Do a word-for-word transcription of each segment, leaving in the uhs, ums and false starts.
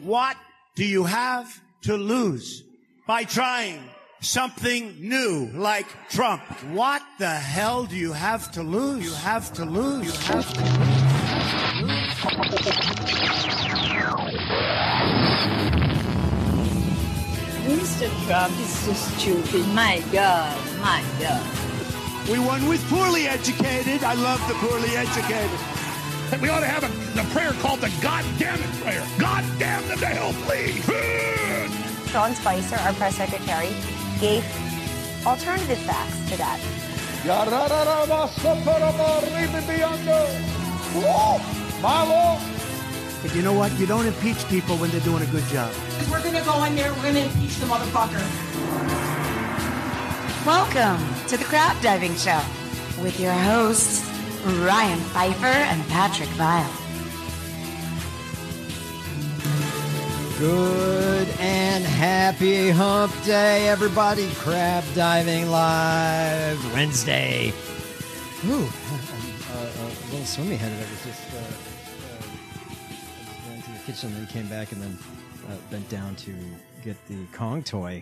What do you have to lose by trying something new like Trump? What the hell do you have to lose? You have to lose. You have to lose. Mister Trump is so stupid. My God, my God. We won with poorly educated. I love the poorly educated. We ought to have a, a prayer called the God damn it prayer. God damn them to hell, please. Sean Spicer, our press secretary, gave alternative facts to that. But you know what? You don't impeach people when they're doing a good job. We're going to go in there, we're going to impeach the motherfucker. Welcome to the Crab Diving Show with your hosts, Ryan Pfeiffer and Patrick Vile. Good and happy hump day, everybody. Crab Diving Live Wednesday. Ooh, a, a, a little swimmy headed. I was just, uh, uh, I went to the kitchen, then came back, and then uh, bent down to get the Kong toy.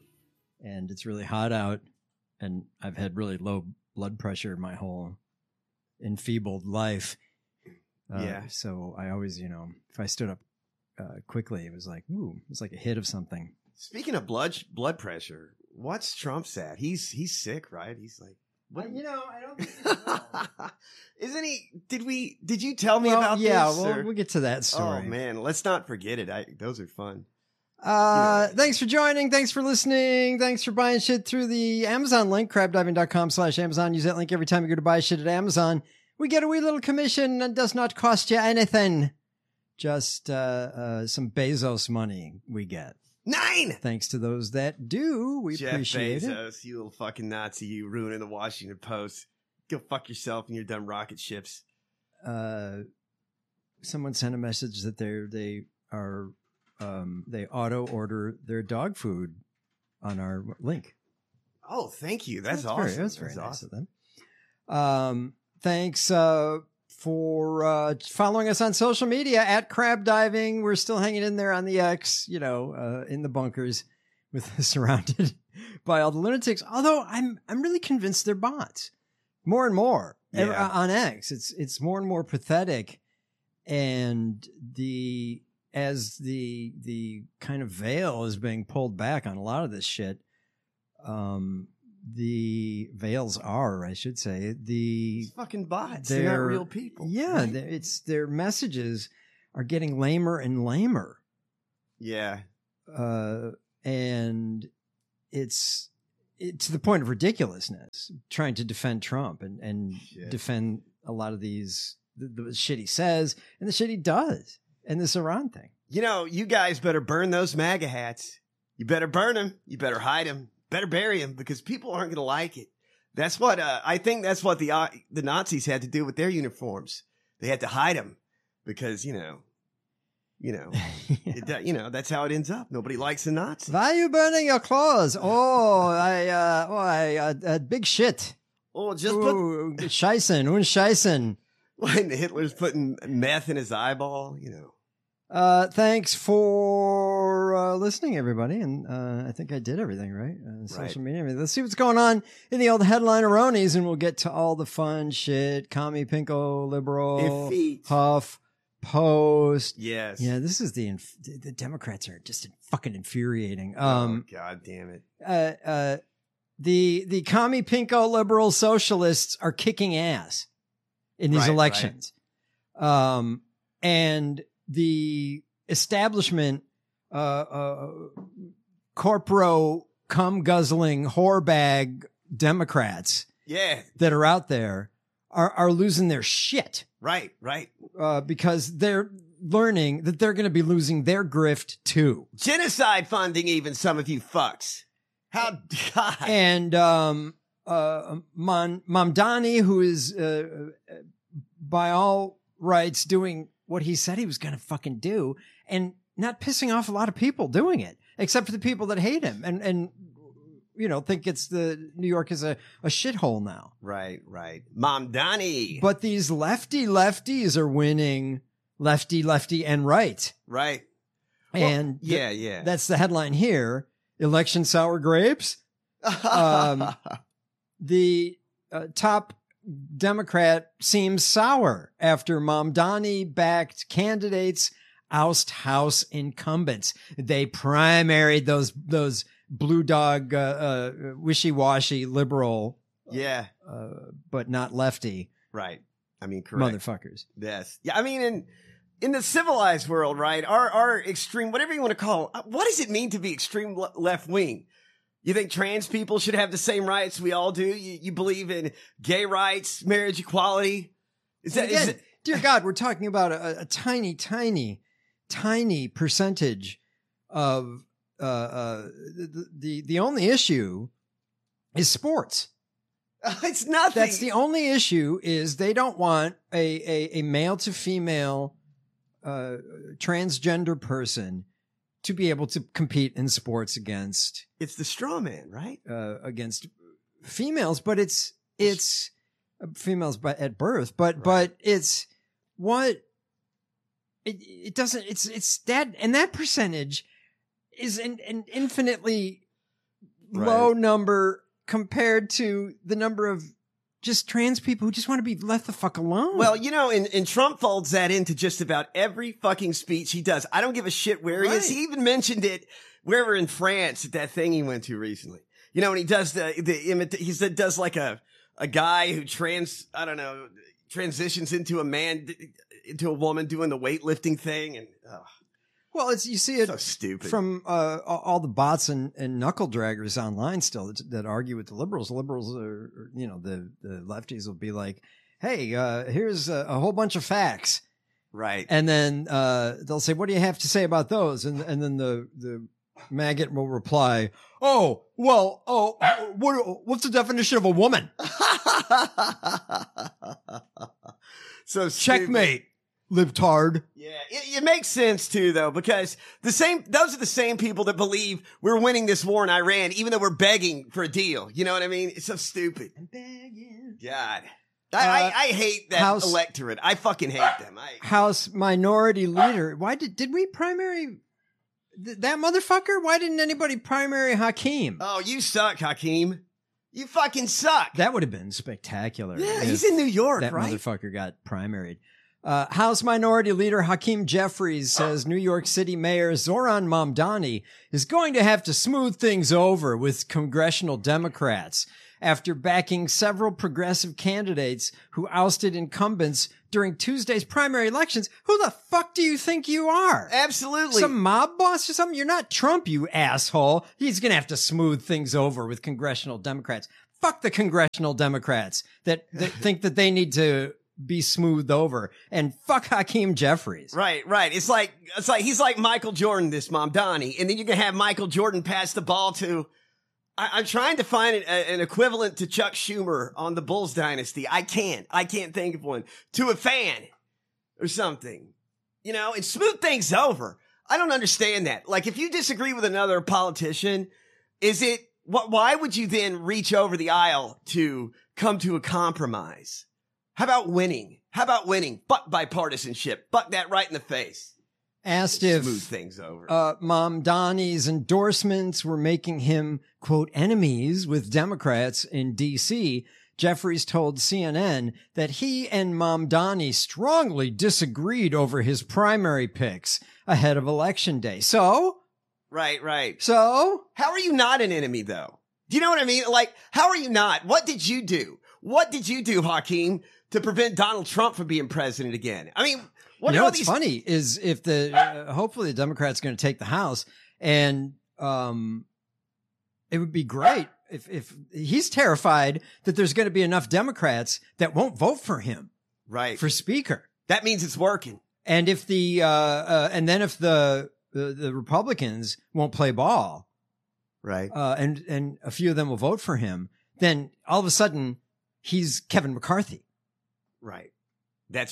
And it's really hot out, and I've had really low blood pressure my whole enfeebled life. Uh, yeah. So I always, you know, if I stood up uh, quickly, it was like, ooh, it was like a hit of something. Speaking of blood blood pressure, what's Trump's at? He's he's sick, right? He's like, what? You know, I don't think isn't he? Did we? Did you tell me well, about yeah, this? Yeah, well, or? we'll get to that story. Oh man, let's not forget it. I, those are fun. Uh, you know. Thanks for joining. Thanks for listening. Thanks for buying shit through the Amazon link, crabdiving.com slash Amazon. Use that link every time you go to buy shit at Amazon. We get a wee little commission and does not cost you anything. Just, uh, uh, some Bezos money we get. Nine! Thanks to those that do. We Jeff appreciate Bezos, it. you little fucking Nazi, you ruining the Washington Post. Go fuck yourself and your dumb rocket ships. Uh, someone sent a message that they're, they are, um, they auto order their dog food on our link. Oh, thank you. That's, that's awesome. Very, that's very that's nice awesome. of them. Um, thanks, uh, for uh, following us on social media at Crab Diving. We're still hanging in there on the X, you know, uh, in the bunkers, with surrounded by all the lunatics. Although I'm I'm really convinced they're bots, more and more yeah. on X. It's it's more and more pathetic, and the as the the kind of veil is being pulled back on a lot of this shit. Um. The veils are, I should say, the it's fucking bots. They're, they're not real people. Yeah, right? it's their messages are getting lamer and lamer. Yeah, uh, and it's it, to the point of ridiculousness. Trying to defend Trump and and shit. defend a lot of these the, the shit he says and the shit he does and this Iran thing. You know, you guys better burn those MAGA hats. You better burn them. You better hide them. Better bury him because people aren't going to like it. That's what uh, I think. That's what the uh, the Nazis had to do with their uniforms. They had to hide them because you know, you know, yeah. it, you know that's how it ends up. Nobody likes the Nazis. Why are you burning your clothes? Oh, I, uh, oh, I, uh, uh big shit. Oh, just Ooh, put scheißen, und scheißen. When Hitler's putting meth in his eyeball, you know. Uh, thanks for uh, listening, everybody. And uh, I think I did everything right. Uh, social right. media. Everything. Let's see what's going on in the old headline-eronies, and we'll get to all the fun shit. Commie, Pinko, Liberal, Effete. Huff, Post. Yes. Yeah, this is the inf- the Democrats are just fucking infuriating. Um, oh, God damn it. Uh, uh, the the Commie, Pinko, Liberal, Socialists are kicking ass in these right, elections. Right. Um, and the establishment, uh, uh, corporo, cum guzzling, whore bag Democrats, yeah, that are out there are are losing their shit. Right, right. Uh, because they're learning that they're going to be losing their grift too. Genocide funding, even some of you fucks. How God. And um, uh, Mon- Mamdani, who is uh, by all rights doing what he said he was going to fucking do, and not pissing off a lot of people doing it, except for the people that hate him and, and you know, think it's the New York is a, a shithole now. Right, right. Mamdani. But these lefty lefties are winning lefty, lefty, and right. Right. and well, yeah, th- yeah. that's the headline here. Election sour grapes. Um, the uh, top Democrat seems sour after Mamdani-backed candidates oust House incumbents. They primaried those those blue dog, uh, uh, wishy-washy liberal, yeah, uh, but not lefty, right? I mean, correct. Motherfuckers. Yes, yeah. I mean, in in the civilized world, right? Our our extreme, whatever you want to call it, what does it mean to be extreme le- left wing? You think trans people should have the same rights we all do? You, you believe in gay rights, marriage equality? Is that, again, is it, dear God, we're talking about a, a tiny, tiny, tiny percentage of uh, uh, the, the the only issue is sports. It's nothing. That's the only issue. Is they don't want a a, a male to female uh, transgender person to be able to compete in sports against. It's the straw man, right? Uh, against females, but it's it's uh, females by, at birth, but right. but it's what it it doesn't. It's it's that, and that percentage is an, an infinitely right. low number compared to the number of just trans people who just want to be left the fuck alone. Well, you know, and, and Trump folds that into just about every fucking speech he does. I don't give a shit where right. he is. He even mentioned it wherever in France at that thing he went to recently. You know, and he does the, the he said, does like a, a guy who trans, I don't know, transitions into a man, into a woman doing the weightlifting thing. And, oh. Well, it's you see it so stupid. from uh, all the bots and, and knuckle draggers online still that, that argue with the liberals. The liberals are, you know, the, the lefties will be like, hey, uh, here's a, a whole bunch of facts. Right. And then uh, they'll say, what do you have to say about those? And and then the, the maggot will reply, oh, well, oh, what, what's the definition of a woman? So checkmate. Libtard. Yeah, it, it makes sense too, though, because the same those are the same people that believe we're winning this war in Iran, even though we're begging for a deal. You know what I mean? It's so stupid. I'm begging. God, I, uh, I, I hate that House, electorate. I fucking hate them. I, House Minority Leader. Why did did we primary th- that motherfucker? Why didn't anybody primary Hakeem? Oh, you suck, Hakeem. You fucking suck. That would have been spectacular. Yeah, he's in New York, that right? That motherfucker got primaried. Uh, House Minority Leader Hakeem Jeffries says New York City Mayor Zoran Mamdani is going to have to smooth things over with congressional Democrats after backing several progressive candidates who ousted incumbents during Tuesday's primary elections. Who the fuck do you think you are? Absolutely. Some mob boss or something? You're not Trump, you asshole. He's going to have to smooth things over with congressional Democrats. Fuck the congressional Democrats that, that think that they need to be smoothed over, and fuck Hakeem Jeffries. Right, right. It's like, it's like, he's like Michael Jordan, this Mamdani, and then you can have Michael Jordan pass the ball to, I, I'm trying to find an, an equivalent to Chuck Schumer on the Bulls dynasty. I can't, I can't think of one. To a fan or something, you know, and smooth things over. I don't understand that. Like, if you disagree with another politician, is it, what, why would you then reach over the aisle to come to a compromise? How about winning? How about winning? Fuck bipartisanship. Fuck that right in the face. Asked if smooth things over. Uh, Mamdani's endorsements were making him, quote, enemies with Democrats in D C, Jeffries told C N N that he and Mamdani strongly disagreed over his primary picks ahead of Election Day. So? Right, right. So? How are you not an enemy, though? Do you know what I mean? Like, how are you not? What did you do? What did you do, Hakeem, to prevent Donald Trump from being president again? I mean, what you are know all what's these? funny is if the uh, hopefully the Democrats are going to take the House, and um, it would be great if if he's terrified that there's going to be enough Democrats that won't vote for him, right, for Speaker. That means it's working. And if the uh, uh and then if the, the the Republicans won't play ball, right, uh, and and a few of them will vote for him, then all of a sudden he's Kevin McCarthy. Right. That's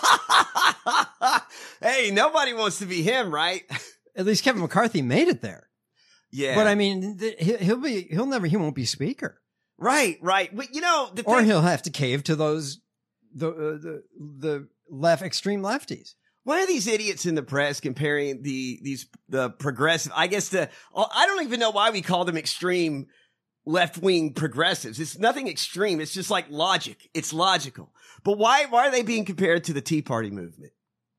right. Hey, nobody wants to be him, right? At least Kevin McCarthy made it there. Yeah. But I mean, th- he'll be, he'll never, he won't be speaker. Right, right. But you know, the or thing- he'll have to cave to those, the, uh, the, the left, extreme lefties. Why are these idiots in the press comparing the these the progressive? I guess the I don't even know why we call them extreme left wing progressives. It's nothing extreme. It's just like logic. It's logical. But why why are they being compared to the Tea Party movement?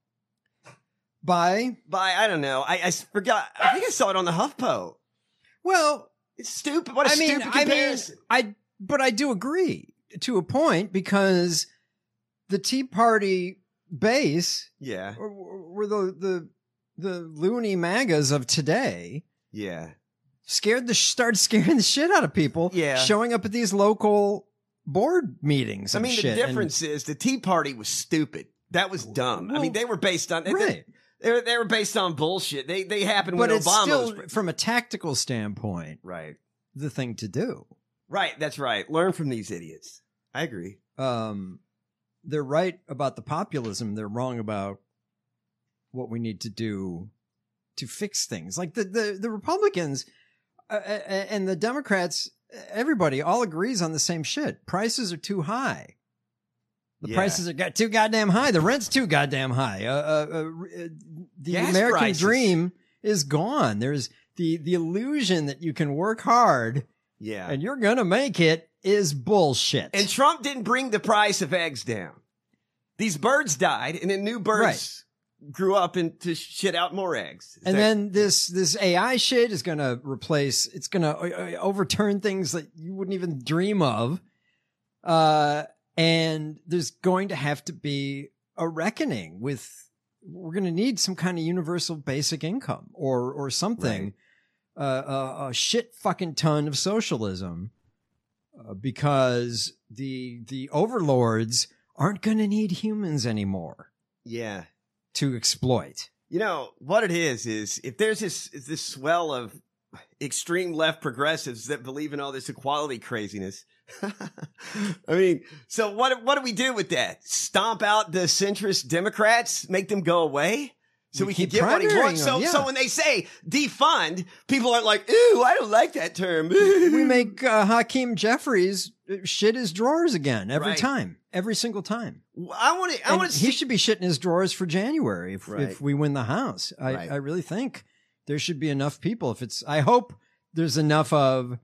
By by I don't know. I, I forgot. I think I saw it on the HuffPo. Well, it's stupid. What a I mean, stupid I comparison. mean, I but I do agree to a point because the Tea Party base, yeah, were the the the loony MAGAs of today. Yeah, scared the started scaring the shit out of people. Yeah, showing up at these local board meetings. I And mean, shit. the difference and, is the Tea Party was stupid. That was dumb. Well, I mean, they were based on right. They, they were they were based on bullshit. They they happened but when it's Obama still, was from a tactical standpoint, right. The thing to do. Right. That's right. Learn from these idiots. I agree. Um. They're right about the populism. They're wrong about what we need to do to fix things. Like the the, the Republicans uh, and the Democrats, everybody all agrees on the same shit. Prices are too high. The yeah. prices are got too goddamn high. The rent's too goddamn high. Uh, uh, uh, the Gas American prices. dream is gone. There's the the illusion that you can work hard, yeah, and you're gonna make it. Is bullshit. And Trump didn't bring the price of eggs down. These birds died, and then new birds right. grew up and to shit out more eggs. Is and that- then this this A I shit is going to replace. It's going to overturn things that you wouldn't even dream of. Uh, and there's going to have to be a reckoning with. We're going to need some kind of universal basic income or or something. Right. Uh, a, a shit fucking ton of socialism. Uh, because the the overlords aren't going to need humans anymore. Yeah, to exploit. You know what it is is if there's this this swell of extreme left progressives that believe in all this equality craziness. I mean, so what what do we do with that? Stomp out the centrist Democrats, make them go away? So we, we can get what he wants. So, yeah. so when they say defund, people aren't like, ooh, I don't like that term. We make uh, Hakeem Jeffries shit his drawers again every right. time, every single time. I want to. I want to. He should be shitting his drawers for January if, right. if we win the House. I, right. I really think there should be enough people. If it's, I hope there's enough of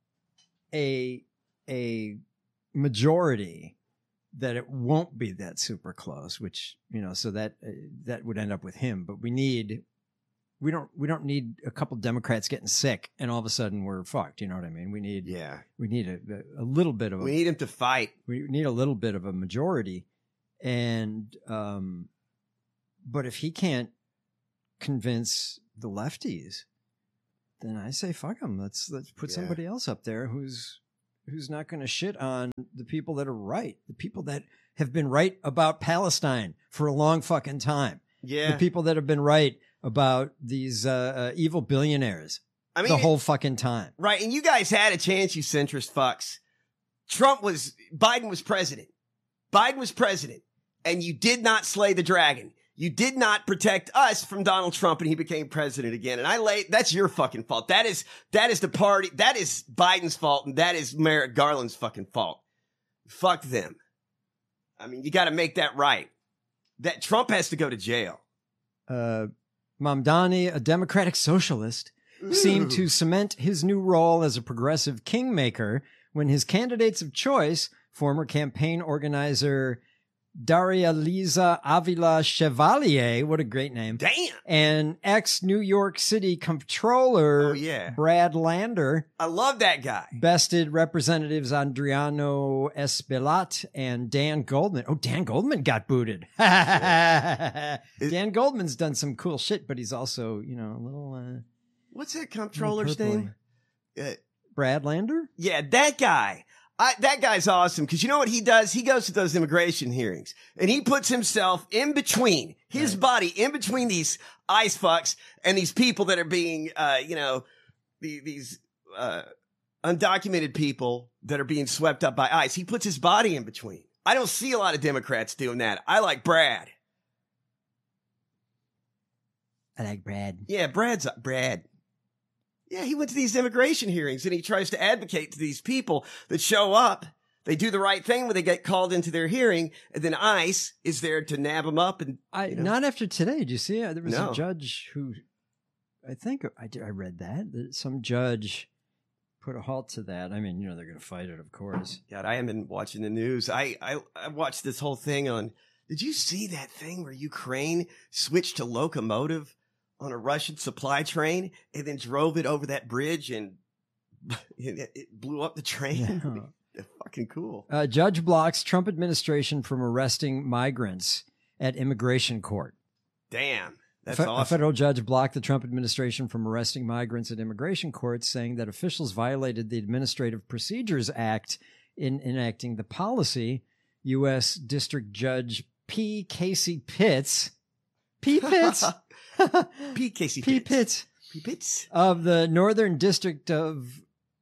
a a majority that it won't be that super close, which, you know, so that uh, that would end up with him. But we need, we don't, we don't need a couple Democrats getting sick and all of a sudden we're fucked. You know what I mean? We need, yeah, we need a, a little bit of, a, we need him to fight. We need a little bit of a majority, and um, but if he can't convince the lefties, then I say fuck him. Let's let's put Yeah. somebody else up there who's. who's not going to shit on the people that are right, the people that have been right about Palestine for a long fucking time. Yeah. The people that have been right about these uh, uh, evil billionaires I mean, the whole fucking time. Right. And you guys had a chance, you centrist fucks. Trump was, Biden was president. Biden was president. And you did not slay the dragon. You did not protect us from Donald Trump, and he became president again. And I lay, that's your fucking fault. That is, that is the party. That is Biden's fault. And that is Merrick Garland's fucking fault. Fuck them. I mean, you got to make that right. That Trump has to go to jail. Uh, Mamdani, a democratic socialist, seemed to cement his new role as a progressive kingmaker when his candidates of choice, former campaign organizer Daria Liza Avila Chevalier, what a great name. Damn. And ex-New York City comptroller Oh, yeah. Brad Lander I love that guy. bested representatives Adriano Espaillat and Dan Goldman. Oh, Dan Goldman got booted. Dan Goldman's done some cool shit, but he's also, you know, a little... Uh, What's that comptroller's name? Uh, Brad Lander? Yeah, that guy. I, that guy's awesome because you know what he does? He goes to those immigration hearings and he puts himself in between his right. body, in between these ice fucks and these people that are being, uh, you know, the, these uh, undocumented people that are being swept up by ICE. He puts his body in between. I don't see a lot of Democrats doing that. I like Brad. I like Brad. Yeah, Brad's Brad. Yeah, he went to these immigration hearings and he tries to advocate to these people that show up They do the right thing when they get called into their hearing, and then ICE is there to nab them up. And I you know. Not after today. Did you see it? There was No. a judge who, I think I did. I read that that some judge put a halt to that. I mean, you know, they're going to fight it, of course. God, I haven't been watching the news. I, I I watched this whole thing on. Did you see that thing where Ukraine switched to locomotive on a Russian supply train and then drove it over that bridge and it, it blew up the train? Yeah. That's fucking cool. Uh, judge blocks Trump administration from arresting migrants at immigration court. Damn, that's Fe- awesome. A federal judge blocked the Trump administration from arresting migrants at immigration courts, saying that officials violated the Administrative Procedures Act in enacting the policy. U S District Judge P. Casey Pitts, P. Pitts, P. Casey P. Pitts. Pitts P. Pitts. of the Northern District of,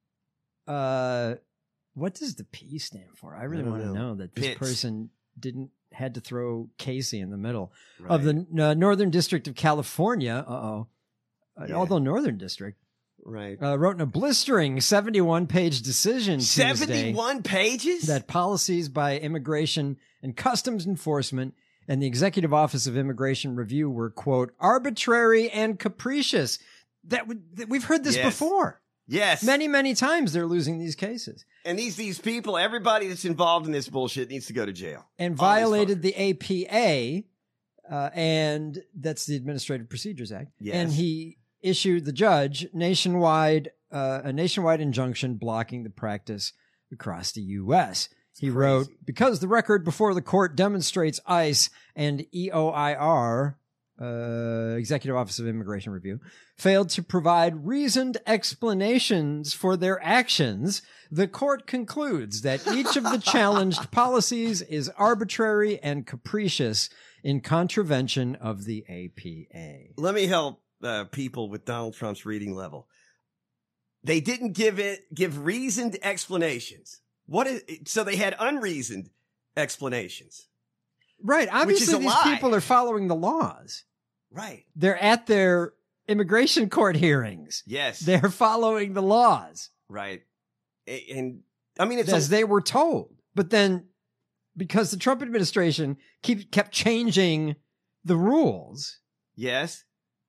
uh, what does the P stand for? I really I don't want to know. know that this Pitts. person didn't had to throw Casey in the middle Right. of the uh, Northern District of California. Uh-oh. Uh, Yeah. Although Northern District Right. uh, wrote in a blistering seventy-one page decision Tuesday seventy-one pages? that policies by Immigration and Customs Enforcement and the Executive Office of Immigration Review were, quote, arbitrary and capricious. That, w- that we've heard this Yes. before. Yes. Many, many times they're losing these cases. And these these people, everybody that's involved in this bullshit needs to go to jail. And All these violated the A P A, uh, and that's the Administrative Procedures Act. Yes. And he issued the judge nationwide uh, a nationwide injunction blocking the practice across the U S. He crazy. wrote, because the record before the court demonstrates ICE and E O I R, uh, Executive Office of Immigration Review, failed to provide reasoned explanations for their actions, the court concludes that each of the challenged policies is arbitrary and capricious in contravention of the A P A. Let me help uh, people with Donald Trump's reading level. They didn't give it give reasoned explanations. What is so they had unreasoned explanations. Right. Obviously, a these lie. people are following the laws. Right. They're at their immigration court hearings. Yes. They're following the laws right. A- And I mean, it's as a, they were told. But then, because the Trump administration keep, kept changing the rules, yes.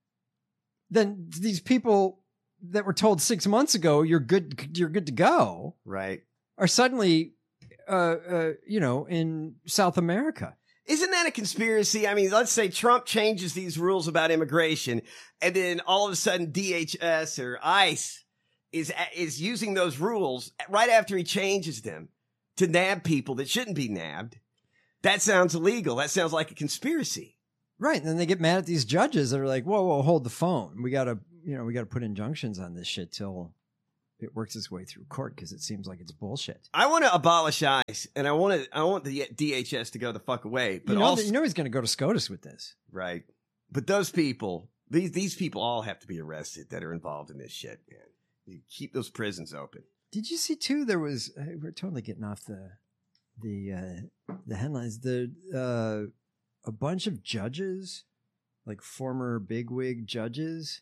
then these people that were told six months ago you're good, you're good to go, Right. are suddenly, uh, uh, you know, in South America. Isn't that a conspiracy? I mean, let's say Trump changes these rules about immigration, and then all of a sudden D H S or ICE is is using those rules right after he changes them to nab people that shouldn't be nabbed. That sounds illegal. That sounds like a conspiracy. Right. And then they get mad at these judges that are like, whoa, whoa, hold the phone. We got to, you know, we got to put injunctions on this shit till it works its way through court because it seems like it's bullshit. I want to abolish ICE, and I want to. I want the D H S to go the fuck away. But you know, also, that- you know he's going to go to SCOTUS with this. right. But those people, these these people, all have to be arrested that are involved in this shit, man. You keep those prisons open. Did you see too? There was uh, we're totally getting off the the uh, the headlines. The uh, a bunch of judges, like former bigwig judges,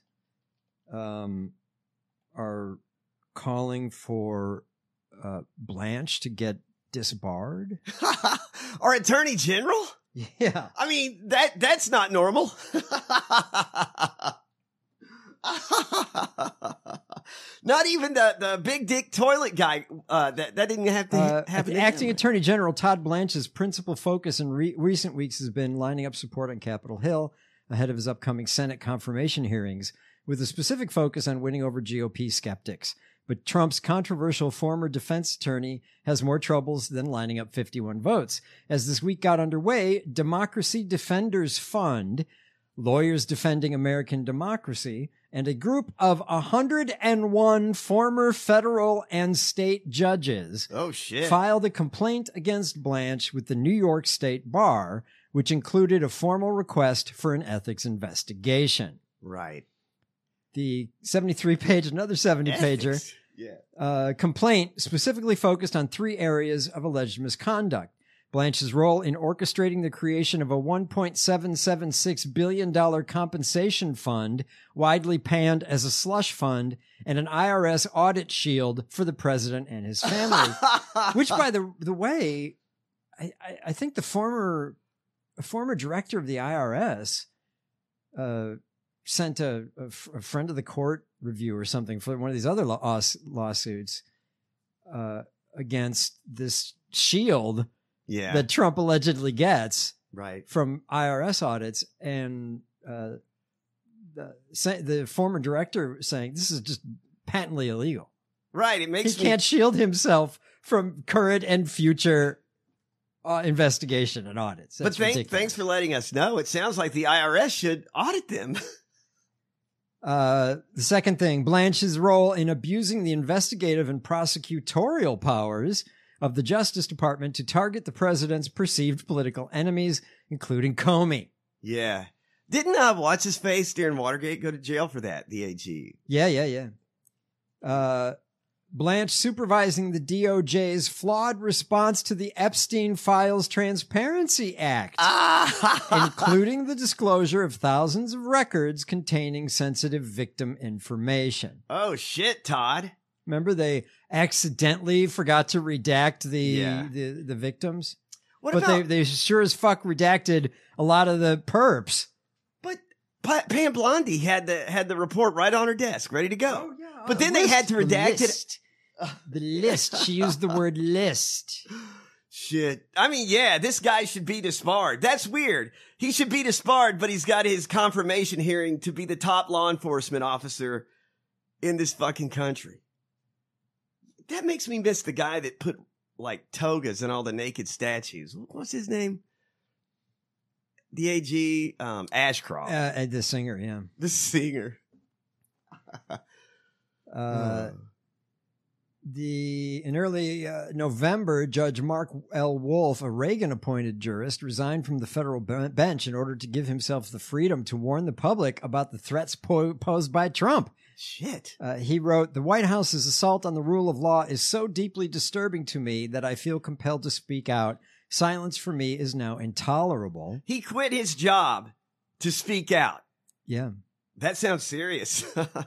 um, are calling for uh, Blanche to get disbarred. Our attorney general. Yeah. I mean, that that's not normal. Not even the, the big dick toilet guy. Uh, that that didn't have to Uh, happen. the acting attorney general Todd Blanche's principal focus in re- recent weeks has been lining up support on Capitol Hill ahead of his upcoming Senate confirmation hearings, with a specific focus on winning over G O P skeptics. But Trump's controversial former defense attorney has more troubles than lining up fifty-one votes. As this week got underway, Democracy Defenders Fund, Lawyers Defending American Democracy, and a group of one hundred one former federal and state judges Oh shit! filed a complaint against Blanche with the New York State Bar, which included a formal request for an ethics investigation. Right. The seventy-three page, another seventy pager, Yeah. uh, complaint specifically focused on three areas of alleged misconduct: Blanche's role in orchestrating the creation of a one point seven seven six billion dollars compensation fund, widely panned as a slush fund, and an I R S audit shield for the president and his family. Which, by the the way, I, I, I think the former former director of the I R S uh, sent a, a, f- a friend of the court review or something for one of these other law- lawsuits uh, against this shield Yeah. that Trump allegedly gets right. from I R S audits, and uh, the say, the former director saying this is just patently illegal. Right. It makes He me- can't shield himself from current and future uh, investigation and audits. But That's thank, ridiculous. thanks for letting us know. It sounds like the I R S should audit them. Uh, the second thing, Blanche's role in abusing the investigative and prosecutorial powers of the Justice Department to target the president's perceived political enemies, including Comey. Yeah. Didn't uh, what's his face during Watergate go to jail for that? The A G. Yeah, yeah, yeah. Uh, Blanche supervising the D O J's flawed response to the Epstein Files Transparency Act, including the disclosure of thousands of records containing sensitive victim information. Oh shit, Todd. Remember they accidentally forgot to redact the Yeah. the, the victims? What but about- they, they sure as fuck redacted a lot of the perps. But Pa- Pam Blondie had the had the report right on her desk, ready to go. Oh, yeah. But then they List, had to the redact it. list. The list. She used the word list. Shit. I mean, yeah, this guy should be disbarred. That's weird. He should be disbarred, but he's got his confirmation hearing to be the top law enforcement officer in this fucking country. That makes me miss the guy that put like togas in all the naked statues. What's his name? The A G, um, Ashcroft. Uh, the singer, yeah. The singer. Uh, the in early uh, November, Judge Mark L. Wolf, a Reagan-appointed jurist, resigned from the federal be- bench in order to give himself the freedom to warn the public about the threats po- posed by Trump. Shit. Uh, he wrote, "The White House's assault on the rule of law is so deeply disturbing to me that I feel compelled to speak out. Silence for me is now intolerable." He quit his job to speak out. Yeah. That sounds serious.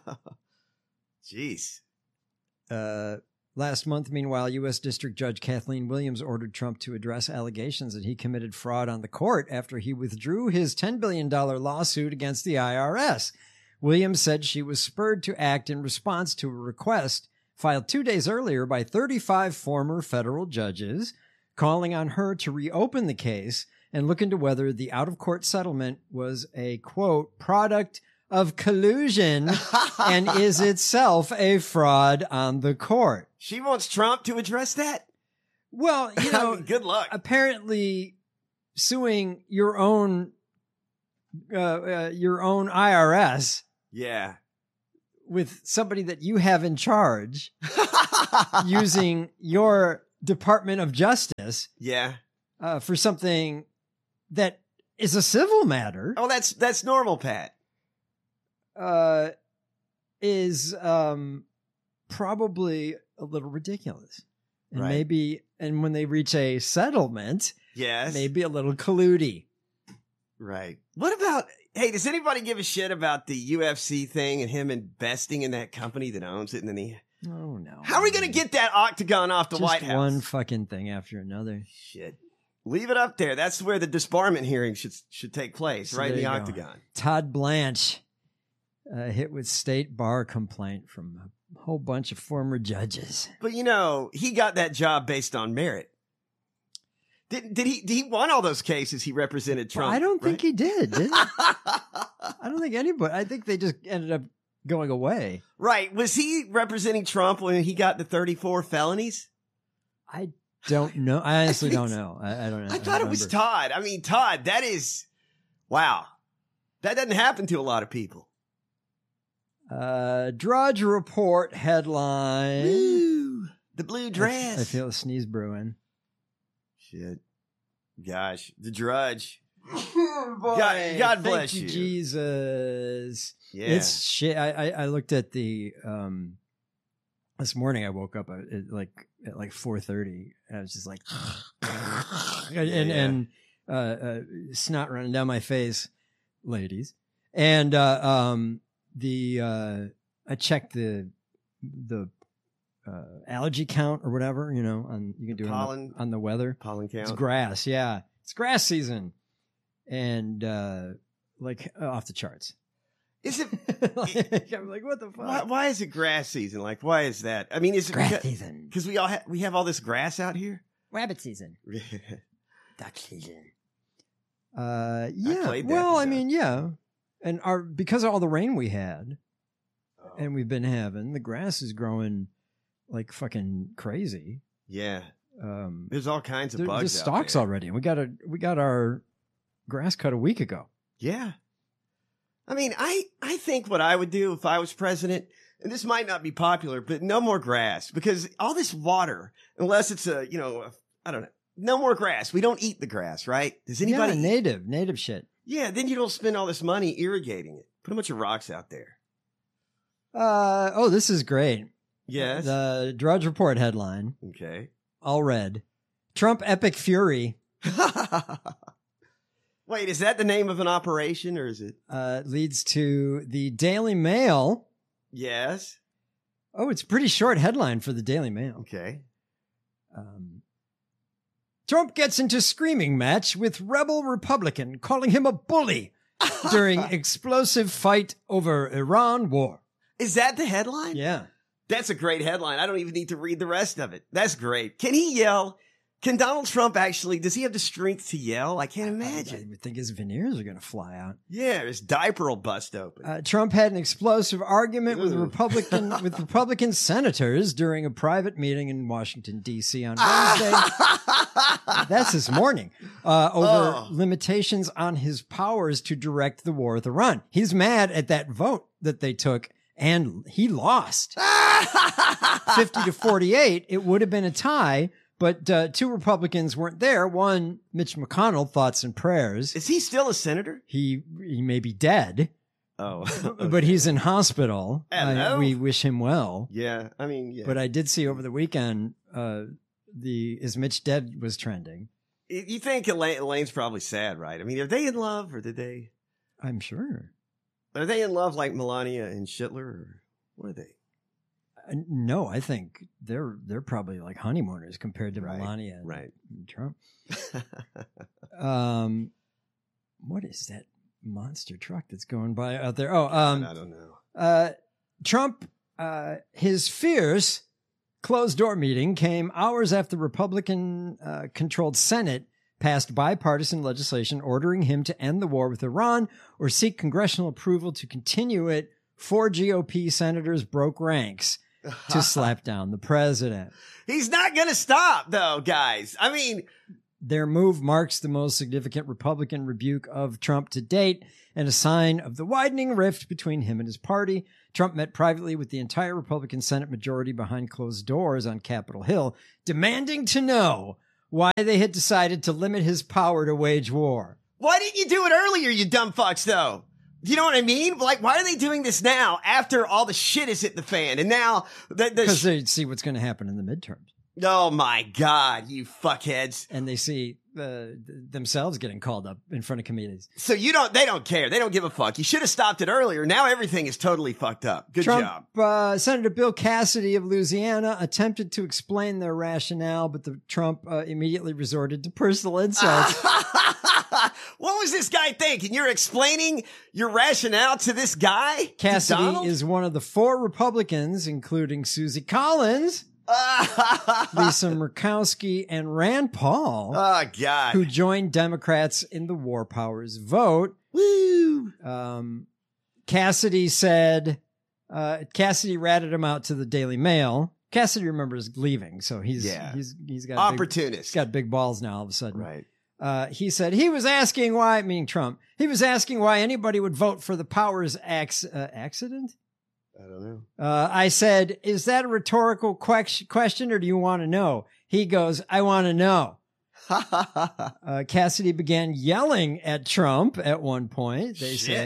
Jeez. Uh, last month, meanwhile, U S. District Judge Kathleen Williams ordered Trump to address allegations that he committed fraud on the court after he withdrew his ten billion dollars lawsuit against the I R S. Williams said she was spurred to act in response to a request filed two days earlier by thirty-five former federal judges, calling on her to reopen the case and look into whether the out-of-court settlement was a, quote, product of collusion and is itself a fraud on the court. She wants Trump to address that? Well, you know, I mean, good luck. Apparently suing your own uh, uh, your own I R S Yeah. with somebody that you have in charge using your Department of Justice Yeah. uh, for something that is a civil matter. Oh, that's that's normal, Pat. Uh, is um, probably a little ridiculous. And Right. maybe, and when they reach a settlement, Yes. maybe a little colludey. Right. What about, hey, does anybody give a shit about the U F C thing and him investing in that company that owns it? And then he, Oh, no. how are we going to get that octagon off the Just White House? one fucking thing after another. Shit. Leave it up there. That's where the disbarment hearing should should take place, So right in there the you go. octagon. Todd Blanche, uh, hit with state bar complaint from a whole bunch of former judges. But you know, he got that job based on merit. Did did he? He won all those cases. He represented Trump. Well, I don't think right? he did. did he? I don't think anybody. I think they just ended up going away. Right. Was he representing Trump when he got the thirty-four felonies? I don't know. I honestly I think don't so. know. I, I don't know. I thought it was remember. Todd. I mean, Todd, that is, wow. That doesn't happen to a lot of people. Uh, Drudge Report headline. Woo, the blue I, dress. I feel a sneeze brewing. Shit. Gosh, the Drudge. Boy, God, God thank bless you, you. Jesus. Yeah. It's shit. I, I, I looked at the, um, this morning I woke up, uh, it, like, at like four thirty. I was just like, and yeah. and uh, uh, snot running down my face, ladies. And uh, um, the uh, I checked the the uh, allergy count or whatever, you know, on you can do pollen, it on, on the weather. Pollen count. It's grass, yeah, it's grass season, and uh, like uh, off the charts. Is it? like, I'm like, what the fuck? Why, why is it grass season? Like, why is that? I mean, is it grass because, season? Because we all ha- we have all this grass out here. Rabbit season. Duck season. Uh, I yeah. played that well, I episode. mean, yeah, and our because of all the rain we had, Oh. and we've been having, the grass is growing like fucking crazy. Yeah. Um, There's all kinds of there, bugs. there's out stalks there. already, and we got a we got our grass cut a week ago. Yeah. I mean, I, I think what I would do if I was president, and this might not be popular, but no more grass, because all this water, unless it's a, you know, a, I don't know, no more grass. We don't eat the grass, right? Does anybody? Yeah, native, native shit. Yeah, then you don't spend all this money irrigating it. Put a bunch of rocks out there. Uh, oh, this is great. Yes. The Drudge Report headline, Okay. all red. Trump epic fury Wait, is that the name of an operation, or is it? uh, leads to the Daily Mail. Yes. Oh, it's a pretty short headline for the Daily Mail. Okay. Um, Trump gets into screaming match with rebel Republican, calling him a bully during explosive fight over Iran war. Is that the headline? Yeah. That's a great headline. I don't even need to read the rest of it. That's great. Can he yell? Can Donald Trump actually, does he have the strength to yell? I can't I, imagine. I would think his veneers are going to fly out. Yeah, his diaper will bust open. Uh, Trump had an explosive argument with Ooh. Republican with Republican senators during a private meeting in Washington, D C on Wednesday. That's this morning. Uh, over Oh. limitations on his powers to direct the war with Iran. He's mad at that vote that they took, and he lost. fifty to forty-eight. It would have been a tie. But uh, two Republicans weren't there. One, Mitch McConnell, thoughts and prayers. Is he still a senator? He he may be dead, Oh. but he's in hospital. Hello? Uh, we wish him well. Yeah, I mean, yeah. But I did see over the weekend uh, the is Mitch dead was trending. Y- you think Elaine, Elaine's probably sad, right? I mean, are they in love, or did they? I'm sure. Are they in love like Melania and Schindler, or what are they? Uh, no, I think they're they're probably like honeymooners compared to Right, Melania and, right. and Trump. Um, what is that monster truck that's going by out there? Oh, um, I don't know. Uh, Trump, uh, his fierce closed door meeting came hours after Republican uh, controlled Senate passed bipartisan legislation ordering him to end the war with Iran or seek congressional approval to continue it. Four G O P senators broke ranks to slap down the president. He's not going to stop, though, guys. I mean, Their move marks the most significant Republican rebuke of Trump to date and a sign of the widening rift between him and his party. Trump met privately with the entire Republican Senate majority behind closed doors on Capitol Hill, demanding to know why they had decided to limit his power to wage war. why didn't you do it earlier, you dumb fucks, though? Do you know what I mean? Like, why are they doing this now after all the shit has hit the fan? And now the, the Because sh- they see what's going to happen in the midterms. oh my God, you fuckheads. And they see uh, themselves getting called up in front of committees. So you don't, they don't care. They don't give a fuck. You should have stopped it earlier. Now everything is totally fucked up. Good Trump, job. Uh, Senator Bill Cassidy of Louisiana attempted to explain their rationale, but the Trump uh, immediately resorted to personal insults. What was this guy thinking? You're explaining your rationale to this guy? To Cassidy Donald? is one of the four Republicans, including Susie Collins, Lisa Murkowski, and Rand Paul, Oh, God. who joined Democrats in the War Powers vote. Woo! Um, Cassidy said, uh, Cassidy ratted him out to the Daily Mail. Cassidy remembers leaving, so he's Yeah. he's he's got big, Opportunist. he's got big balls now. All of a sudden, Right. Uh, he said he was asking why, meaning Trump, he was asking why anybody would vote for the Powers acc- uh, accident. I don't know. Uh, I said, is that a rhetorical que- question or do you want to know? He goes, I want to know. uh, Cassidy began yelling at Trump at one point, they Shit. say.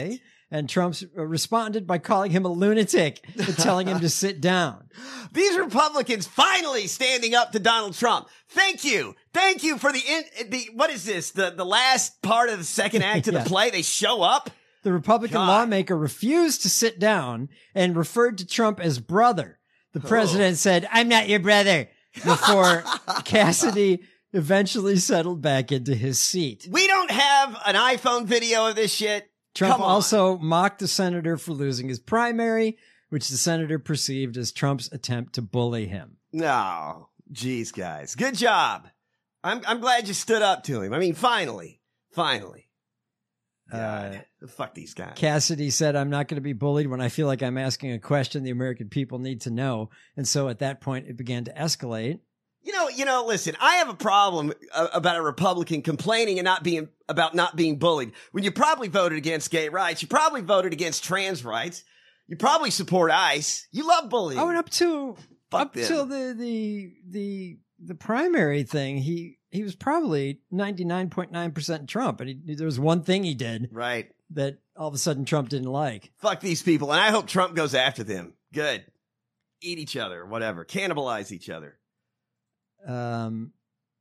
And Trump uh, responded by calling him a lunatic and telling him to sit down. These Republicans finally standing up to Donald Trump. Thank you. Thank you for the, in, the what is this? The, the last part of the second act of Yeah. the play? They show up? The Republican God. lawmaker refused to sit down and referred to Trump as brother. The president said, I'm not your brother, before Cassidy eventually settled back into his seat. We don't have an iPhone video of this shit. Trump Come on. also mocked the senator for losing his primary, which the senator perceived as Trump's attempt to bully him. No. Jeez, guys. Good job. I'm I'm glad you stood up to him. I mean, finally. Finally. God. Uh, Fuck these guys. Cassidy said, I'm not going to be bullied when I feel like I'm asking a question the American people need to know. And so at that point, it began to escalate. You know, you know, listen, I have a problem uh, about a Republican complaining and not being about not being bullied. When you probably voted against gay rights, you probably voted against trans rights. You probably support ICE. You love bullying. Oh, and up to Fuck up them. till the the the the primary thing, he he was probably ninety-nine point nine percent Trump, and he, there was one thing he did Right. that all of a sudden Trump didn't like. Fuck these people, and I hope Trump goes after them. Good. Eat each other, whatever. Cannibalize each other. Um,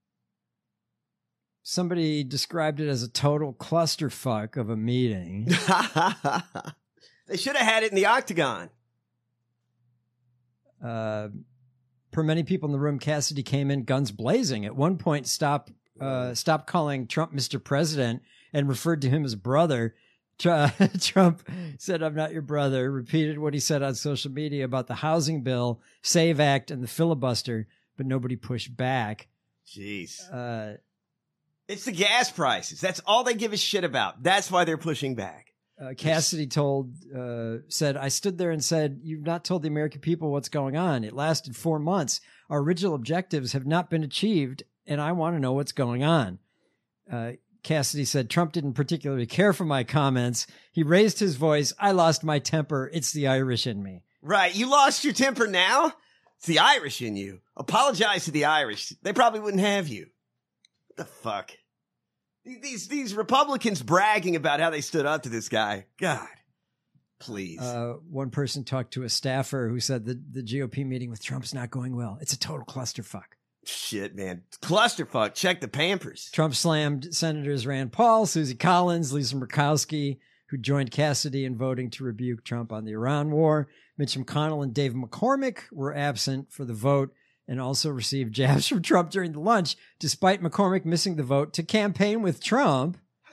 somebody described it as a total clusterfuck of a meeting. They should have had it in the octagon. Uh, per many people in the room, Cassidy came in guns blazing. At one point, stopped uh, stopped calling Trump Mister President and referred to him as brother. Tr- Trump said, I'm not your brother, repeated what he said on social media about the housing bill, SAVE Act, and the filibuster, but nobody pushed back. Jeez. Uh, It's the gas prices. That's all they give a shit about. That's why they're pushing back. Uh, Cassidy told, uh, said, I stood there and said, you've not told the American people what's going on. It lasted four months. Our original objectives have not been achieved, and I want to know what's going on. Uh, Cassidy said, Trump didn't particularly care for my comments. He raised his voice. I lost my temper. It's the Irish in me. Right. You lost your temper now? It's the Irish in you. Apologize to the Irish. They probably wouldn't have you. What the fuck? These these Republicans bragging about how they stood up to this guy. God, please. Uh, one person talked to a staffer who said the, the G O P meeting with Trump's not going well. It's a total clusterfuck. Shit, man. Clusterfuck. Check the Pampers. Trump slammed Senators Rand Paul, Susie Collins, Lisa Murkowski, who joined Cassidy in voting to rebuke Trump on the Iran war. Mitch McConnell and Dave McCormick were absent for the vote and also received jabs from Trump during the lunch, despite McCormick missing the vote to campaign with Trump.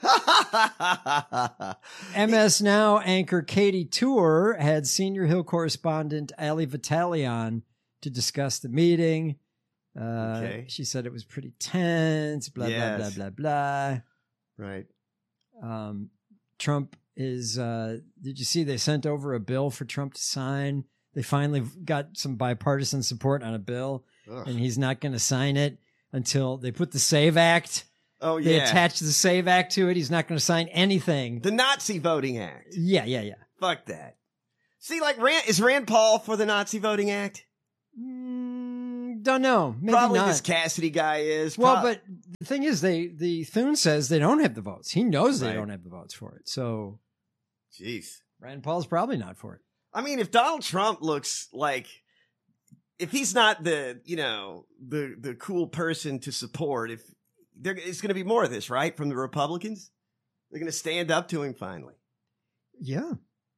M S Now anchor Katie Tour had Senior Hill correspondent Ali Vitale on to discuss the meeting. Uh, Okay. She said it was pretty tense, blah, Yes. blah, blah, blah, Right. blah. Um, Trump is, uh, did you see they sent over a bill for Trump to sign? They finally got some bipartisan support on a bill, Ugh. and he's not going to sign it until they put the SAVE Act. Oh, They yeah. attached the SAVE Act to it. He's not going to sign anything. The Nazi Voting Act. Yeah, yeah, yeah. Fuck that. See, like, Rand, is Rand Paul for the Nazi Voting Act? Mm, don't know. Maybe Probably not. this Cassidy guy is. Well, Prob- but the thing is, they the Thune says they don't have the votes. He knows they Right. don't have the votes for it. So Jeez. Rand Paul's probably not for it. I mean, if Donald Trump looks like, if he's not the, you know, the the cool person to support, if there, it's going to be more of this, right, from the Republicans, they're going to stand up to him finally. Yeah.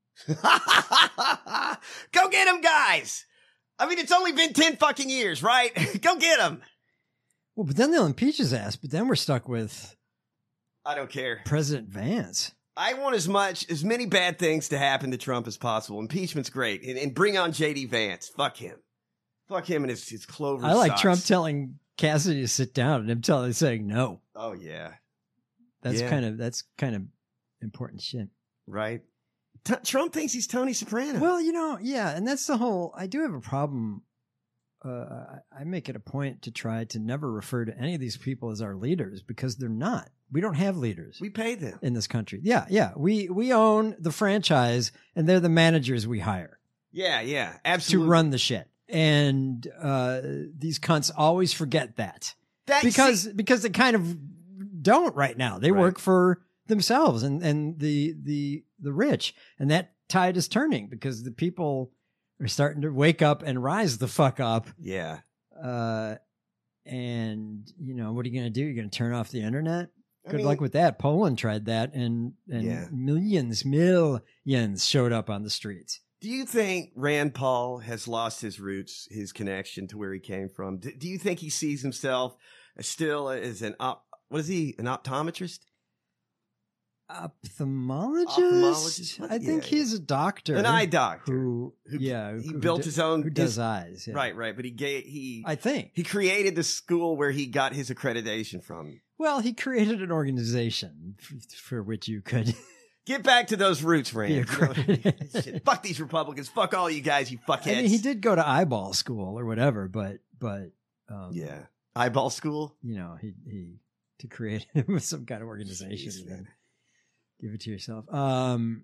Go get him, guys. I mean, it's only been ten fucking years, right? Go get him. Well, but then they'll impeach his ass. But then we're stuck with I don't care. President Vance. I want as much, as many bad things to happen to Trump as possible. Impeachment's great. And, and bring on J D Vance. Fuck him. Fuck him and his, his clover I like socks. Trump telling Cassidy to sit down and him telling saying no. Oh, yeah. That's Yeah. kind of that's kind of important shit. Right. T- Trump thinks he's Tony Soprano. Well, you know, yeah, and that's the whole. I do have a problem. Uh, I I make it a point to try to never refer to any of these people as our leaders because they're not. We don't have leaders we pay them. in this country. Yeah, yeah. We we own the franchise, and they're the managers we hire Yeah, yeah. to Absolutely. run the shit. And uh, these cunts always forget that That- because see- because they kind of don't right now. They Right. work for themselves and, and the the the rich. And that tide is turning because the people are starting to wake up and rise the fuck up. Yeah. Uh, and, you know, what are you going to do? You're going to turn off the internet? I Good mean- luck with that. Poland tried that, and, and Yeah. millions, millions showed up on the streets. Do you think Rand Paul has lost his roots, his connection to where he came from? Do, do you think he sees himself as still as an op, what is he, an optometrist? Ophthalmologist? Ophthalmologist? What? I think Yeah, he's a doctor. An eye doctor. Who, Who- yeah. he who built d- his own- Who does his- eyes. Yeah. Right, right. But he gave, he, I think. he created the school where he got his accreditation from. Well, he created an organization f- for which you could. Get back to those roots, Rand. Be You know, accredited. shit, fuck these Republicans. Fuck all you guys, you fuckheads. I mean, he did go to eyeball school or whatever, but, but, um, Yeah. Eyeball school? you know, he, he, to create some kind of organization. Jeez, and man. Give it to yourself. Um,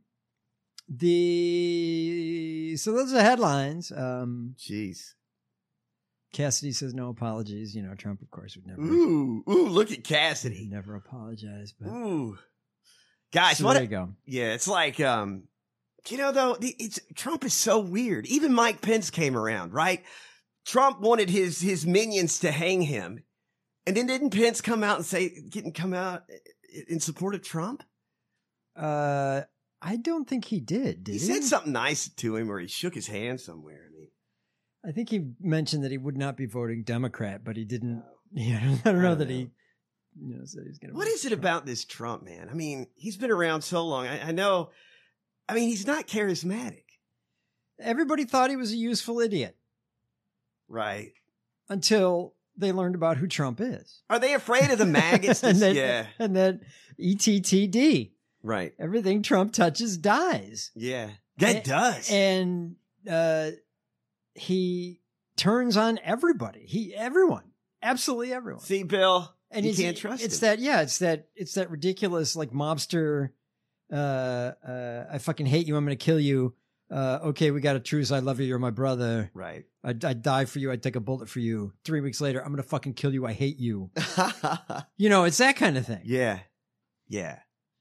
the, so those are the headlines. Um, Jeez. Cassidy says no apologies. You know, Trump, of course, would never, Ooh, ooh, look at would Cassidy. never apologize, but Ooh. Guys, so what there a, you go. yeah, it's like, um, you know, though, the- it's Trump is so weird. Even Mike Pence came around, right? Trump wanted his his minions to hang him, and then didn't Pence come out and say, getting come out in support of Trump? Uh, I don't think he did. Did He he? said something nice to him, or he shook his hand somewhere. I mean, I think he mentioned that he would not be voting Democrat, but he didn't. No. Yeah, I don't know don't that know. he, you know, said he's going to. what is it about this Trump man? I mean, he's been around so long. I, I know. I mean, he's not charismatic, Everybody thought he was a useful idiot right? until they learned about who Trump is. Are they afraid of the maggots? and then, yeah, and then E T T D. right. Everything Trump touches dies. Yeah, that And- does. And uh, he turns on everybody. He, everyone, absolutely everyone. See, Bill, And you it's, can't trust it's him. that, yeah, it's that, it's that ridiculous, like mobster. Uh, uh, I fucking hate you. I'm going to kill you. Uh, okay, we got a truce. I love you. You're my brother. Right. I'd, I'd die for you. I'd take a bullet for you. Three weeks later, I'm going to fucking kill you. I hate you. You know, it's that kind of thing. yeah. Yeah.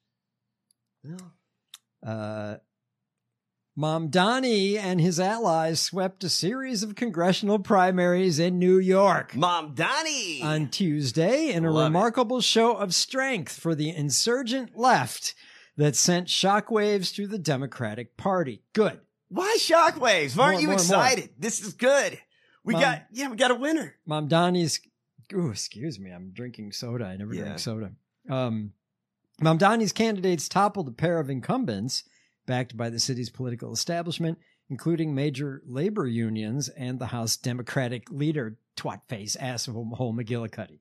Uh, Mom Donnie and his allies swept a series of congressional primaries in New York Mom Donnie. on Tuesday in a Love it. remarkable show of strength for the insurgent left that sent shockwaves through the Democratic Party. Good. Why shockwaves? Aren't More, you more, excited? This is good. We Mom- got, yeah, we got a winner. Mom Donnie's, ooh, excuse me, I'm drinking soda. I never Yeah. drink soda. Um, Mom Donnie's candidates toppled a pair of incumbents backed by the city's political establishment, including major labor unions and the House Democratic leader, twat-face asshole McGillicuddy.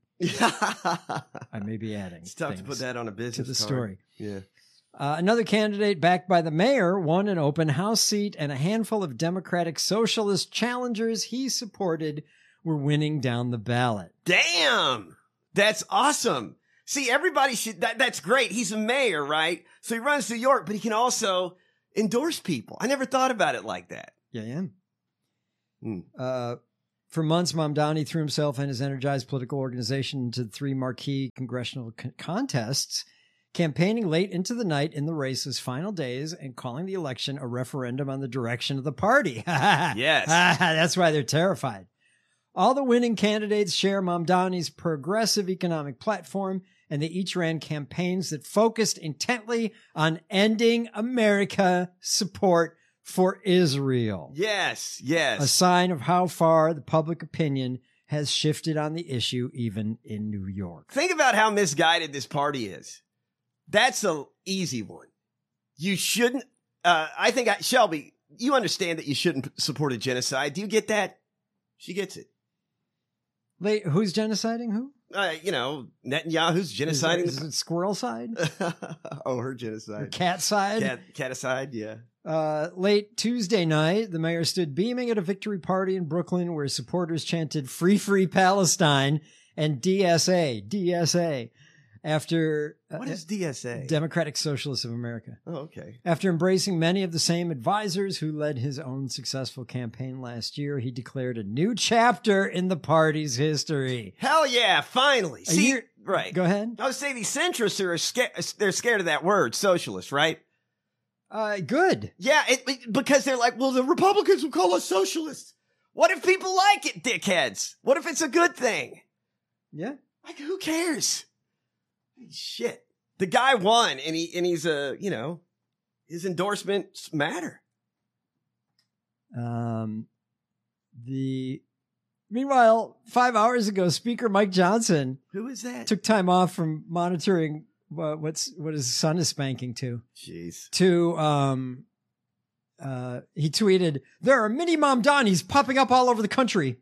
I may be adding It's tough to things put that on a business to the card. story. Yeah. Uh, another candidate backed by the mayor won an open house seat, and a handful of Democratic socialist challengers he supported were winning down the ballot. Damn. That's awesome. See, everybody should, that, that's great. He's a mayor, right? So he runs New York, but he can also endorse people. I never thought about it like that. Yeah, yeah. Hmm. Uh, for months, Mamdani threw himself and his energized political organization into three marquee congressional con- contests, campaigning late into the night in the race's final days and calling the election a referendum on the direction of the party. Yes. That's why they're terrified. All the winning candidates share Mamdani's progressive economic platform, and they each ran campaigns that focused intently on ending America support for Israel. Yes. Yes. A sign of how far the public opinion has shifted on the issue, even in New York. Think about how misguided this party is. That's a easy one. You shouldn't, uh, I think, I, Shelby, you understand that you shouldn't support a genocide. Do you get that? She gets it. Wait, who's genociding who? Uh, you know, Netanyahu's genociding. Is, is it squirrel side? the- oh, her Or genocide. cat side? Cat, caticide, yeah. Uh, late Tuesday night, the mayor stood beaming at a victory party in Brooklyn where supporters chanted "Free, Free Palestine" and D S A, D S A, after uh, What is D S A? Democratic Socialists of America. oh, okay. After embracing many of the same advisors who led his own successful campaign last year, he declared a new chapter in the party's history. Hell yeah, finally. A See, year, Right. Go ahead. I would say these centrists are scared. They're scared of that word, socialist, right? Uh, good. Yeah, it, it- because they're like, well, the Republicans will call us socialists. What if people like it, dickheads? What if it's a good thing? Yeah. Like, who cares? Shit. The guy won, and he and he's a, you know, his endorsements matter. Um, the meanwhile, five hours ago, Speaker Mike Johnson, Who is that? took time off from monitoring uh, what's what his son is spanking to. Jeez. To um, uh, he tweeted, "There are mini mom Donnies popping up all over the country.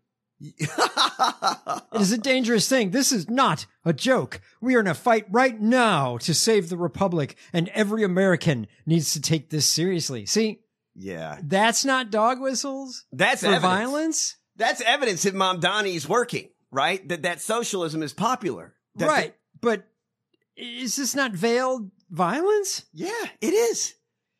It is a dangerous thing. This is not a joke. We are in a fight right now to save the republic, and every American needs to take this seriously." See, Yeah. that's not dog whistles That's for evidence. violence. That's evidence that Mom Donnie's working, right? That that socialism is popular. That Right. But is this not veiled violence? the- yeah, it is.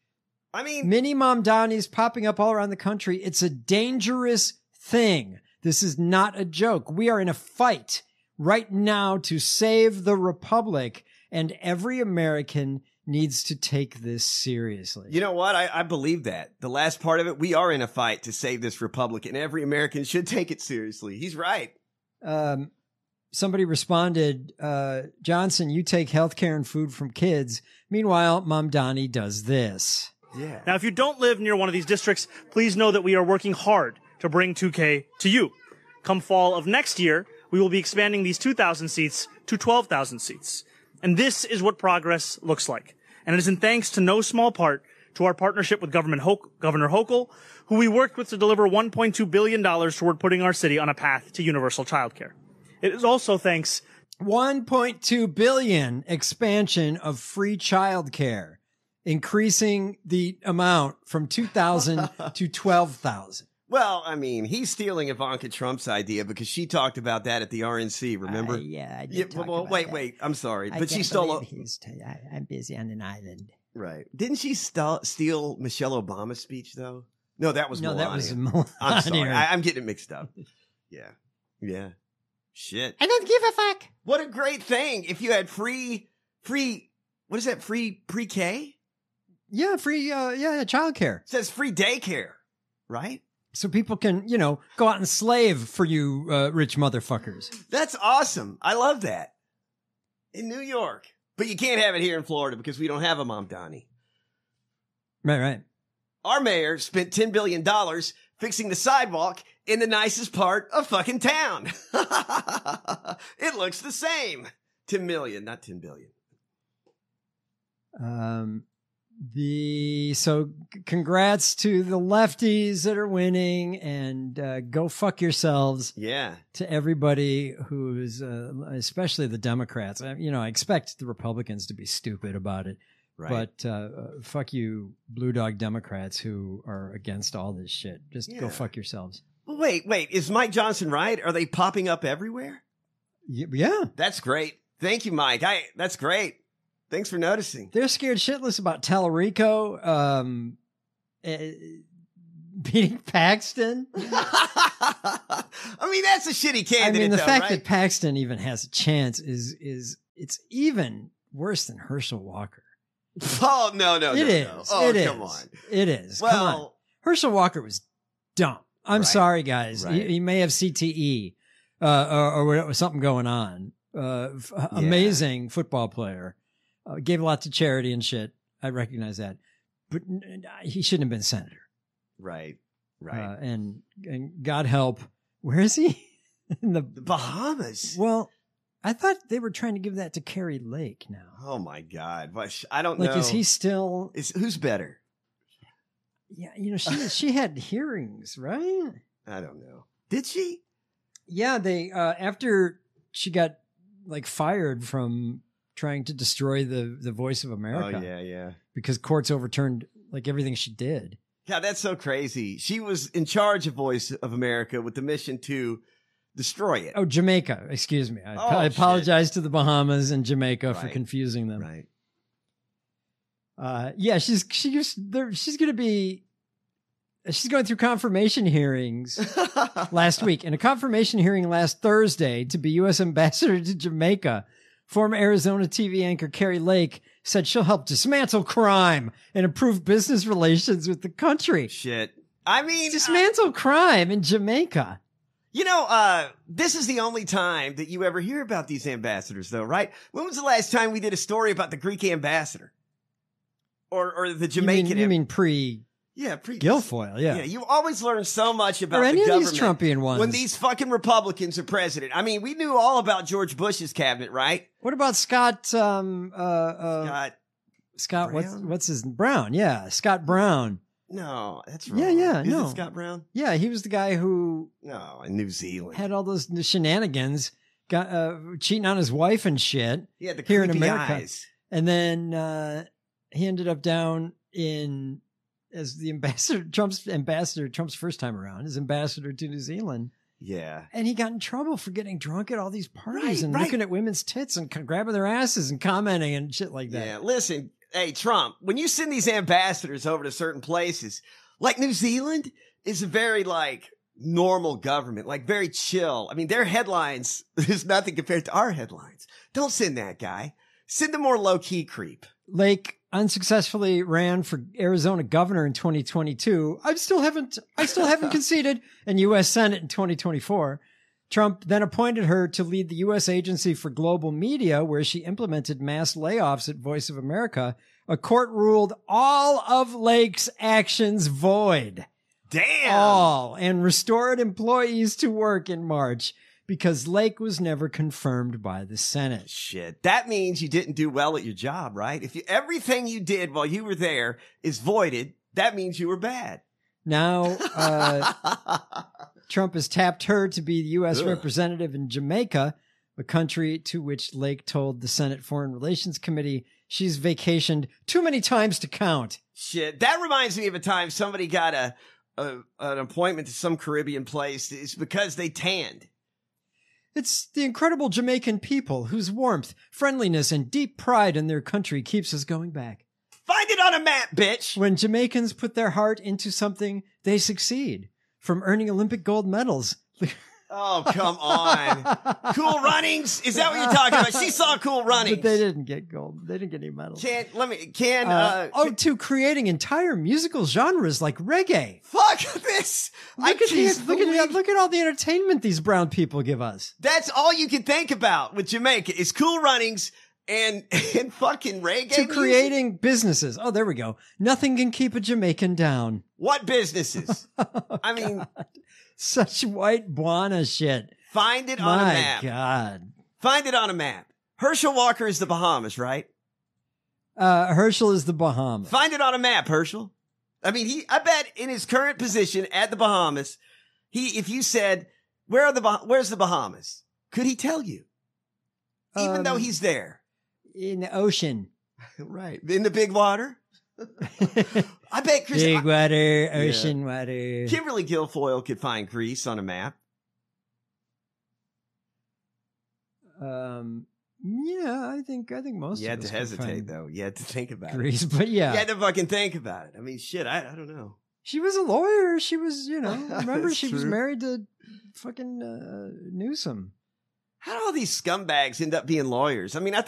I mean, Mini Mom Donnies popping up all around the country. It's a dangerous thing. This is not a joke. We are in a fight right now to save the republic, and every American needs to take this seriously. you know what? I, I believe that. The last part of it, we are in a fight to save this republic, and every American should take it seriously. He's right. Um, somebody responded, uh, Johnson, you take healthcare and food from kids. Meanwhile, Mom Donnie does this. Yeah. Now, if you don't live near one of these districts, please know that we are working hard to bring two K to you. Come fall of next year, we will be expanding these two thousand seats to twelve thousand seats. And this is what progress looks like. And it is in thanks to no small part to our partnership with Government Ho- Governor Hochul, who we worked with to deliver one point two billion dollars toward putting our city on a path to universal childcare. It is also thanks one point two billion expansion of free childcare, increasing the amount from two thousand to twelve thousand. Well, I mean, he's stealing Ivanka Trump's idea because she talked about that at the R N C, remember? Uh, yeah, I did Yeah, talk well, about wait, that. wait. I'm sorry. I But she can't stole believe a, he's t- I, I'm busy on an island. right. Didn't she st- steal Michelle Obama's speech, though? No, that was No, Melania. that was Melania. I'm sorry. I, I'm getting it mixed up. Yeah. Yeah. Shit. I don't give a fuck. What a great thing if you had free, free, what is that, free pre-K? Yeah, free, uh, yeah, yeah, childcare. It says free daycare, right? So people can, you know, go out and slave for you uh, rich motherfuckers. That's awesome. I love that. In New York. But you can't have it here in Florida because we don't have a Mom Donnie. Right, right. Our mayor spent ten billion dollars fixing the sidewalk in the nicest part of fucking town. It looks the same. ten million, not ten billion. Um, the so c- congrats to the lefties that are winning, and uh, go fuck yourselves Yeah. to everybody who's, uh, especially the Democrats. I, you know, I expect the Republicans to be stupid about it, Right. but uh, uh, fuck you, blue dog Democrats who are against all this shit. Just go Yeah. fuck yourselves. Well, wait, wait. Is Mike Johnson right? Are they popping up everywhere? Y- Yeah. That's great. Thank you, Mike. I, that's great. Thanks for noticing. They're scared shitless about Tallarico um, uh, beating Paxton. I mean, that's a shitty I candidate, mean, the though, fact right? that Paxton even has a chance is is it's even worse than Herschel Walker. Oh, no, no, It no, is. no. Oh, It come is. on. It is. Come on. Well, Herschel Walker was dumb. I'm Right. sorry, guys. He, Right. he may have C T E uh, or, or whatever, something going on. Uh, f- Amazing football player. Uh, gave a lot to charity and shit. I recognize that. But n- n- he shouldn't have been senator. right, right. Uh, and, and God help. Where is he? In the the Bahamas. Well, I thought they were trying to give that to Carrie Lake now. Oh, my God. But sh- I don't Like, know. is he still? Is, who's better? Yeah, you know, she she had hearings, right? I don't know. Did she? Yeah, they uh after she got like fired from trying to destroy the the Voice of America. Oh, yeah, yeah. Because courts overturned like everything she did. God, that's so crazy. She was in charge of Voice of America with the mission to destroy it. Oh, Jamaica. Excuse me. I, Oh, I shit. apologize to the Bahamas and Jamaica for Right. confusing them. Right. Uh, yeah, she's she's there. She's gonna be. She's going through confirmation hearings last week, and a confirmation hearing last Thursday to be U S ambassador to Jamaica Former Arizona T V anchor Carrie Lake said she'll help dismantle crime and improve business relations with the country. Shit. I mean, dismantle uh, crime in Jamaica. You know, uh, this is the only time that you ever hear about these ambassadors, though, right? When was the last time we did a story about the Greek ambassador? Or or the Jamaican? You mean, you mean pre... Yeah, pre Guilfoyle, yeah. Yeah, you always learn so much about or any the government of these Trumpian ones. when these fucking Republicans are president. I mean, we knew all about George Bush's cabinet, right? What about Scott? Um, uh, uh, Scott. Scott. What's what's his Brown? Yeah, Scott Brown. No, that's wrong. Yeah, yeah, Is no. it Scott Brown? Yeah, he was the guy who no in New Zealand had all those shenanigans, got uh, cheating on his wife and shit. Yeah, the here in creepy America, eyes. and then uh, he ended up down in. As the ambassador, Trump's ambassador, Trump's first time around, as ambassador to New Zealand. Yeah. And he got in trouble for getting drunk at all these parties Right, and right. looking at women's tits and c- grabbing their asses and commenting and shit like that. Yeah, listen, hey, Trump, when you send these ambassadors over to certain places, like New Zealand is a very, like, normal government, like very chill. I mean, their headlines is nothing compared to our headlines. Don't send that guy. Send the more low-key creep. Lake unsuccessfully ran for Arizona governor in twenty twenty-two. I still haven't, I still haven't conceded in U S Senate in twenty twenty-four. Trump then appointed her to lead the U S Agency for Global Media, where she implemented mass layoffs at Voice of America. A court ruled all of Lake's actions void. Damn. All, and restored employees to work in March because Lake was never confirmed by the Senate. Shit. That means you didn't do well at your job, right? If you, everything you did while you were there is voided, that means you were bad. Now, uh, Trump has tapped her to be the U S Ugh. representative in Jamaica, a country to which Lake told the Senate Foreign Relations Committee she's vacationed too many times to count. Shit. That reminds me of a time somebody got a, a an appointment to some Caribbean place. It's because they tanned. It's the incredible Jamaican people whose warmth, friendliness, and deep pride in their country keeps us going back. Find it on a map, bitch. When Jamaicans put their heart into something, they succeed. From earning Olympic gold medals. Oh, come on. Cool Runnings? Is that what you're talking about? She saw Cool Runnings. But they didn't get gold. They didn't get any medals. Can, let me, can, uh, Uh, oh, can- to creating entire musical genres like reggae. fuck this. Look, I at, the, can't look, at, believe- look at all the entertainment these brown people give us. That's all you can think about with Jamaica is Cool Runnings and, and fucking reggae To music. creating businesses. Oh, there we go. Nothing can keep a Jamaican down. What businesses? I mean, Such white Buana shit. find it on My a map. God. Find it on a map. Herschel Walker is the Bahamas, right? Uh, Herschel is the Bahamas. Find it on a map, Herschel. I mean, he, I bet in his current position at the Bahamas, he, if you said, where are the, Bah- where's the Bahamas? Could he tell you? Even Um, though he's there. In the ocean. Right. In the big water? I bet Chris, Big I- water, ocean water. Kimberly Guilfoyle could find Greece on a map. Um, yeah, I think I think most You of had us to could hesitate, find though. You had to think about Greece, it. but yeah. You had to fucking think about it. I mean, shit, I, I don't know. She was a lawyer. She was, you know, remember That's she was true. married to fucking uh, Newsom. How do all these scumbags end up being lawyers? I mean, I thought